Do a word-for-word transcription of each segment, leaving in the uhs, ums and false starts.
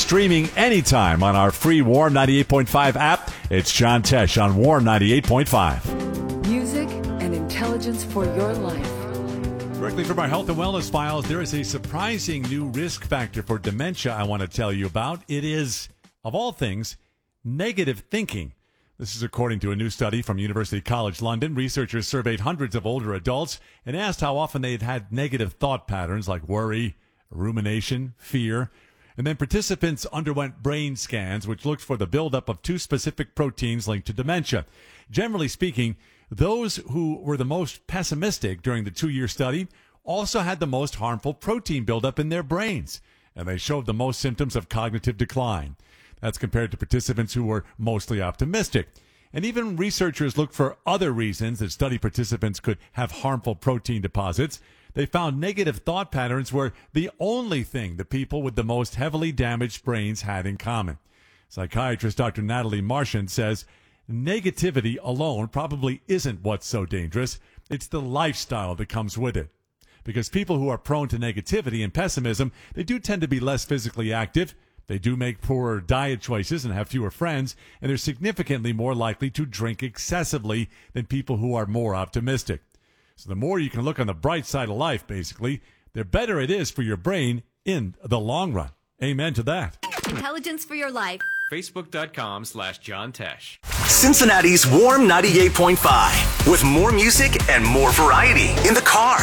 streaming anytime on our free Warm ninety-eight point five app. It's John Tesh on Warm ninety-eight point five. Music and intelligence for your life. Directly from our health and wellness files, there is a surprising new risk factor for dementia I want to tell you about. It is, of all things, negative thinking. This is according to a new study from University College London. Researchers surveyed hundreds of older adults and asked how often they had had negative thought patterns like worry, rumination, fear. And then participants underwent brain scans, which looked for the buildup of two specific proteins linked to dementia. Generally speaking, those who were the most pessimistic during the two-year study also had the most harmful protein buildup in their brains, and they showed the most symptoms of cognitive decline. That's compared to participants who were mostly optimistic. And even researchers looked for other reasons that study participants could have harmful protein deposits. They found negative thought patterns were the only thing the people with the most heavily damaged brains had in common. Psychiatrist Doctor Natalie Marchand says negativity alone probably isn't what's so dangerous. It's the lifestyle that comes with it. Because people who are prone to negativity and pessimism, they do tend to be less physically active. They do make poorer diet choices and have fewer friends, and they're significantly more likely to drink excessively than people who are more optimistic. So the more you can look on the bright side of life, basically, the better it is for your brain in the long run. Amen to that. Intelligence for your life. Facebook.com slash John Tesh. Cincinnati's Warm ninety-eight point five with more music and more variety in the car.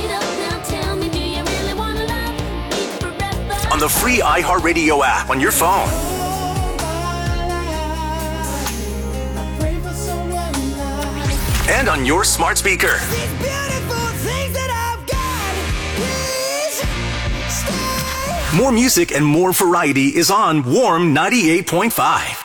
On the free iHeartRadio app on your phone. And on your smart speaker. More music and more variety is on Warm ninety-eight point five.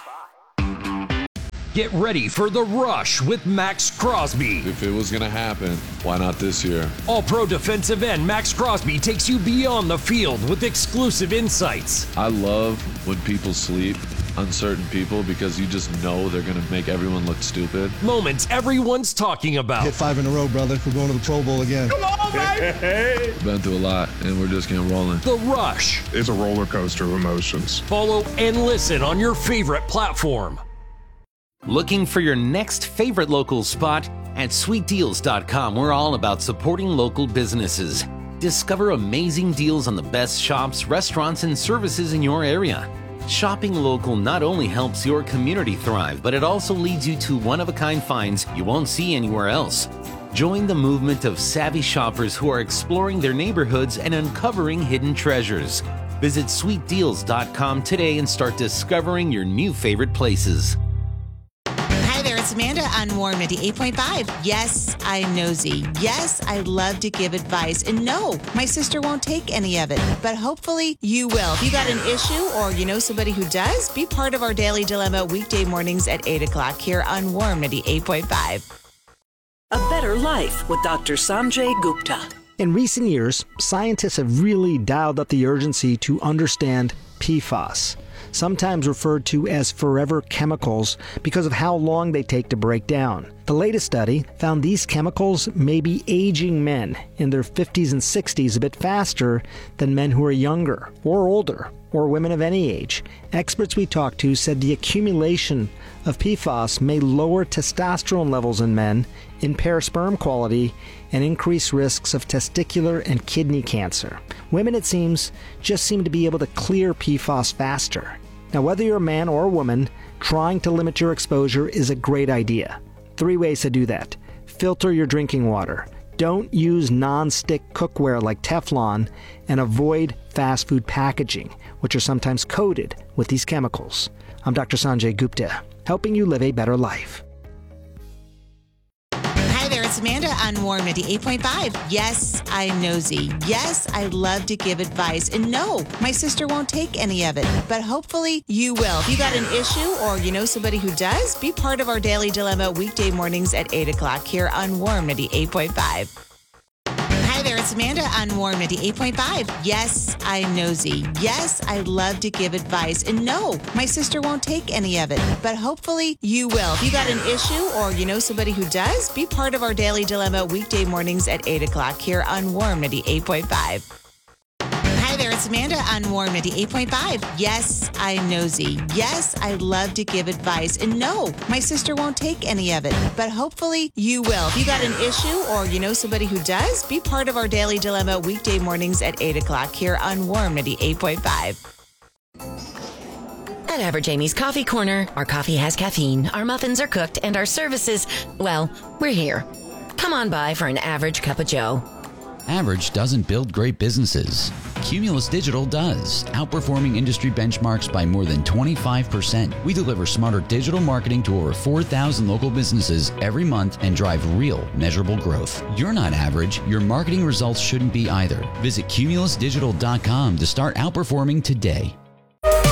Get ready for The Rush with Max Crosby. If it was going to happen, why not this year? All-pro defensive end Max Crosby takes you beyond the field with exclusive insights. I love when people sleep on certain people because you just know they're going to make everyone look stupid. Moments everyone's talking about. Hit five in a row, brother. We're going to the Pro Bowl again. Come on, baby! Been through a lot, and we're just getting rolling. The Rush. It's a roller coaster of emotions. Follow and listen on your favorite platform. Looking for your next favorite local spot? At sweet deals dot com, we're all about supporting local businesses. Discover amazing deals on the best shops, restaurants, and services in your area. Shopping local not only helps your community thrive, but it also leads you to one-of-a-kind finds you won't see anywhere else. Join the movement of savvy shoppers who are exploring their neighborhoods and uncovering hidden treasures. Visit sweet deals dot com today and start discovering your new favorite places. Hi there, it's Amanda on Warm ninety-eight point five. Yes, I'm nosy. Yes, I love to give advice. And no, my sister won't take any of it. But hopefully you will. If you got an issue or you know somebody who does, be part of our Daily Dilemma weekday mornings at eight o'clock here on Warm ninety-eight point five. A Better Life with Doctor Sanjay Gupta. In recent years, scientists have really dialed up the urgency to understand P FAS, sometimes referred to as forever chemicals because of how long they take to break down. The latest study found these chemicals may be aging men in their fifties and sixties a bit faster than men who are younger or older or women of any age. Experts we talked to said the accumulation of P FAS may lower testosterone levels in men, impair sperm quality, and increase risks of testicular and kidney cancer. Women, it seems, just seem to be able to clear P FAS faster. Now, whether you're a man or a woman, trying to limit your exposure is a great idea. Three ways to do that. Filter your drinking water. Don't use non-stick cookware like Teflon, and avoid fast food packaging, which are sometimes coated with these chemicals. I'm Doctor Sanjay Gupta, helping you live a better life. It's Amanda on Warm ninety-eight point five. Yes, I'm nosy. Yes, I love to give advice. And no, my sister won't take any of it. But hopefully you will. If you got an issue or you know somebody who does, be part of our Daily Dilemma weekday mornings at eight o'clock here on Warm ninety-eight point five. Hi there, it's Amanda on Warm ninety-eight point five. Yes, I'm nosy. Yes, I love to give advice. And no, my sister won't take any of it. But hopefully you will. If you got an issue or you know somebody who does, be part of our Daily Dilemma weekday mornings at eight o'clock here on Warm ninety-eight point five. Hi there, it's Amanda on Warm ninety-eight point five. Yes, I'm nosy. Yes, I love to give advice. And no, my sister won't take any of it. But hopefully you will. If you got an issue or you know somebody who does, be part of our Daily Dilemma weekday mornings at eight o'clock here on Warm ninety-eight point five. At Average Amy's Coffee Corner, our coffee has caffeine, our muffins are cooked, and our services, well, we're here. Come on by for an average cup of joe. Average doesn't build great businesses. Cumulus Digital does, outperforming industry benchmarks by more than twenty-five percent. We deliver smarter digital marketing to over four thousand local businesses every month and drive real, measurable growth. You're not average. Your marketing results shouldn't be either. Visit cumulus digital dot com to start outperforming today.